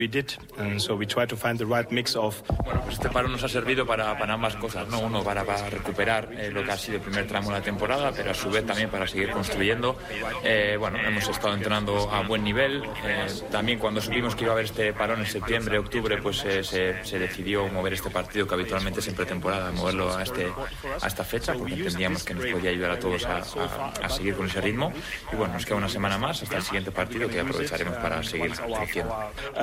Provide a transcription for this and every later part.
Bueno, pues este paro nos ha servido para ambas cosas, ¿no? Uno, para recuperar lo que ha sido el primer tramo de la temporada, pero a su vez también para seguir construyendo. Bueno, hemos estado entrenando a buen nivel. También cuando supimos que iba a haber este parón en septiembre, octubre, pues se decidió mover este partido que habitualmente es en pretemporada, moverlo a esta fecha, porque entendíamos que nos podía ayudar a todos a seguir con ese ritmo. Y bueno, nos queda una semana más hasta el siguiente partido que aprovecharemos para seguir creciendo.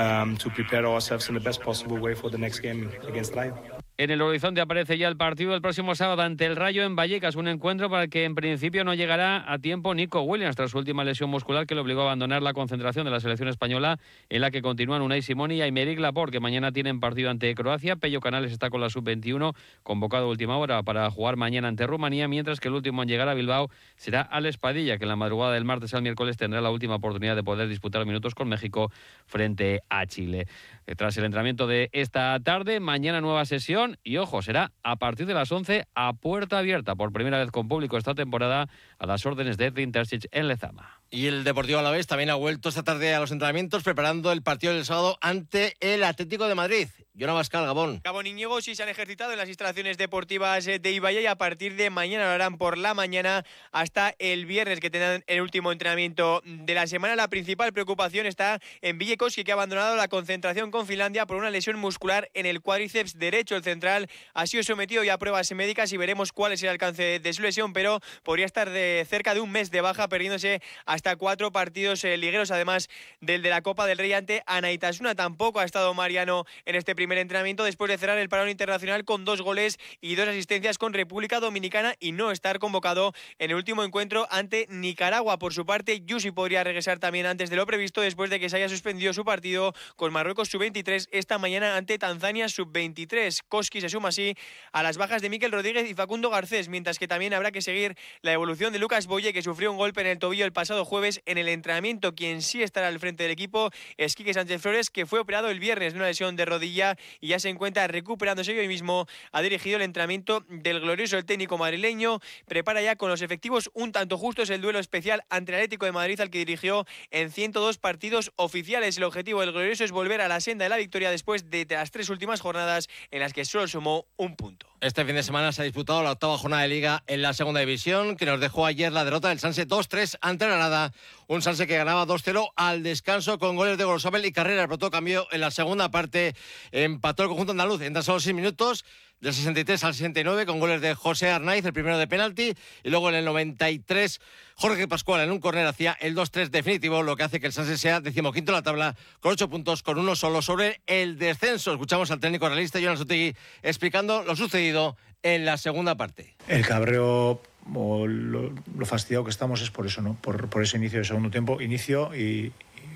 To prepare ourselves in the best possible way for the next game against Rayo. En el horizonte aparece ya el partido del próximo sábado ante el Rayo en Vallecas, un encuentro para el que en principio no llegará a tiempo Nico Williams tras su última lesión muscular que le obligó a abandonar la concentración de la selección española, en la que continúan Unai Simón y Aymeric Laporte, que mañana tienen partido ante Croacia. Pello Canales está con la sub-21, convocado a última hora para jugar mañana ante Rumanía, mientras que el último en llegar a Bilbao será Alex Padilla, que en la madrugada del martes al miércoles tendrá la última oportunidad de poder disputar minutos con México frente a Chile. Tras el entrenamiento de esta tarde, mañana nueva sesión y, ojo, será a partir de las 11 a puerta abierta, por primera vez con público esta temporada, a las órdenes de Edwin Terzic en Lezama. Y el Deportivo Alavés también ha vuelto esta tarde a los entrenamientos preparando el partido del sábado ante el Atlético de Madrid. Yona Bascal, Gabón. Gabón y Ñigo sí se han ejercitado en las instalaciones deportivas de Ibaia y a partir de mañana lo harán por la mañana hasta el viernes, que tendrán el último entrenamiento de la semana. La principal preocupación está en Villecoschi, que ha abandonado la concentración con Finlandia por una lesión muscular en el cuádriceps derecho. El central ha sido sometido ya a pruebas médicas y veremos cuál es el alcance de su lesión, pero podría estar de cerca de un mes de baja, perdiéndose hasta 4 partidos ligueros, además del de la Copa del Rey ante Anaitasuna. Tampoco ha estado Mariano en este primer entrenamiento después de cerrar el parón internacional con 2 goles y 2 asistencias con República Dominicana y no estar convocado en el último encuentro ante Nicaragua. Por su parte, Yusi podría regresar también antes de lo previsto después de que se haya suspendido su partido con Marruecos sub-23 esta mañana ante Tanzania sub-23. Koski se suma así a las bajas de Mikel Rodríguez y Facundo Garcés, mientras que también habrá que seguir la evolución de Lucas Boye, que sufrió un golpe en el tobillo el pasado jueves en el entrenamiento. Quien sí estará al frente del equipo es Quique Sánchez Flores, que fue operado el viernes de una lesión de rodilla y ya se encuentra recuperándose y hoy mismo ha dirigido el entrenamiento del glorioso. El técnico madrileño prepara ya con los efectivos un tanto justos el duelo especial ante el Atlético de Madrid, al que dirigió en 102 partidos oficiales. El objetivo del glorioso es volver a la senda de la victoria después de las 3 últimas jornadas en las que solo sumó un punto. Este fin de semana se ha disputado la 8ª jornada de Liga en la segunda división, que nos dejó ayer la derrota del Sanse 2-3 ante Granada. Un Sanse que ganaba 2-0 al descanso con goles de Gorosabel y Carrera. El pronto cambio en la segunda parte, empató el conjunto andaluz en tan solo 6 minutos, del 63 al 69, con goles de José Arnaiz, el primero de penalti, y luego en el 93 Jorge Pascual en un córner hacía el 2-3 definitivo, lo que hace que el Sanse sea 15º en la tabla con 8 puntos, con uno solo sobre el descenso. Escuchamos al técnico realista Jonas Otegui explicando lo sucedido en la segunda parte. El cabreo o lo fastidiado que estamos es por eso, ¿no? Por ese inicio de segundo tiempo, inicio y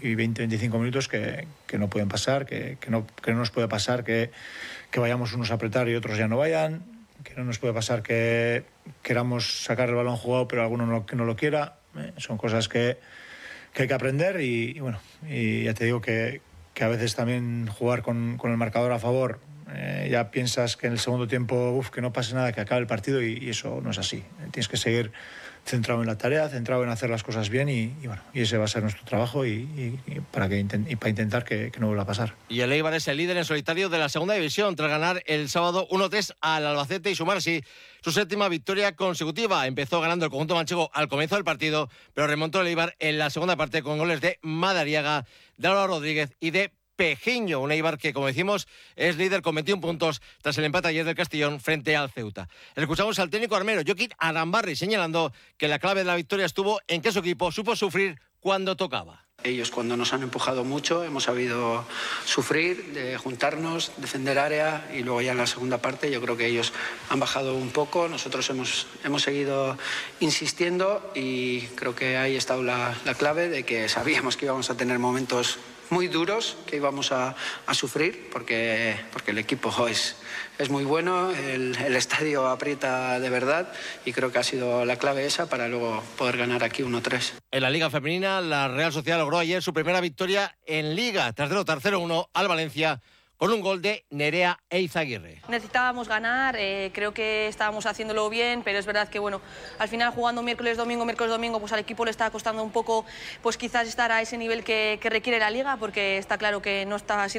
20-25 minutos que no pueden pasar, que no nos puede pasar que vayamos unos a apretar y otros ya no vayan, que no nos puede pasar que queramos sacar el balón jugado pero alguno no lo quiera. Son cosas que hay que aprender y bueno, y ya te digo que a veces también jugar con el marcador a favor, ya piensas que en el segundo tiempo que no pase nada, que acabe el partido y eso no es así. Tienes que seguir centrado en la tarea, centrado en hacer las cosas bien y ese va a ser nuestro trabajo y para intentar que no vuelva a pasar. Y el Eibar es el líder en solitario de la segunda división tras ganar el sábado 1-3 al Albacete y sumar así su 7ª victoria consecutiva. Empezó ganando el conjunto manchego al comienzo del partido, pero remontó el Eibar en la segunda parte con goles de Madariaga, de Álvaro Rodríguez y de Pejiño. Un Eibar que, como decimos, es líder con 21 puntos tras el empate ayer del Castellón frente al Ceuta. Escuchamos al técnico armero Jokin Arambarri señalando que la clave de la victoria estuvo en que su equipo supo sufrir cuando tocaba. Ellos, cuando nos han empujado mucho, hemos sabido sufrir, de juntarnos, defender área, y luego ya en la segunda parte yo creo que ellos han bajado un poco. Nosotros hemos seguido insistiendo y creo que ahí ha estado la clave de que sabíamos que íbamos a tener momentos muy duros, que íbamos a sufrir porque el equipo es muy bueno, el estadio aprieta de verdad y creo que ha sido la clave esa para luego poder ganar aquí 1-3. En la Liga Femenina, la Real Sociedad logró ayer su primera victoria en Liga tras derrotar 0-1 al Valencia con un gol de Nerea Eizaguirre. Necesitábamos ganar, creo que estábamos haciéndolo bien, pero es verdad que bueno, al final jugando miércoles domingo, pues al equipo le está costando un poco, pues quizás estar a ese nivel que requiere la Liga, porque está claro que no está siendo